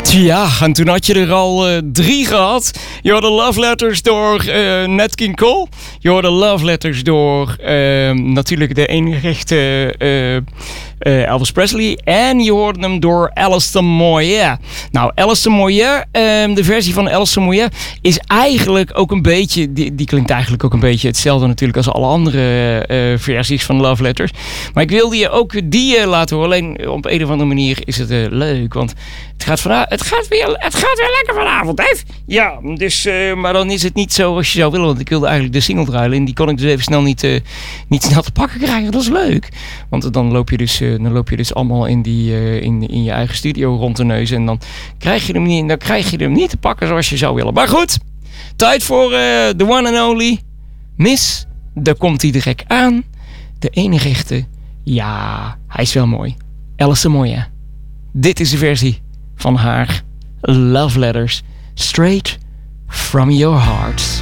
Ja, en toen had je er al 3 gehad. Je hoorde Love Letters door Nat King Cole. Je hoorde Love Letters door natuurlijk de enige echte Elvis Presley. En je hoorde hem door Alison Moyet. Nou, Alison Moyet, de versie van Alison Moyet is eigenlijk ook een beetje... Die klinkt eigenlijk ook een beetje hetzelfde natuurlijk als alle andere versies van Love Letters. Maar ik wilde je ook die laten horen. Alleen op een of andere manier is het leuk. Want het gaat weer lekker vanavond, hè? Ja, dus, maar dan is het niet zo als je zou willen. Want ik wilde eigenlijk de single draaien. En die kon ik dus even snel niet snel te pakken krijgen. Dat is leuk. Want dan loop je dus allemaal in je eigen studio rond de neus. En dan krijg je hem niet te pakken zoals je zou willen. Maar goed, tijd voor the one and only Miss. Daar komt hij direct aan. De enige echte. Ja, hij is wel mooi. Alison Moyet. Dit is de versie van haar Love Letters, straight from your heart.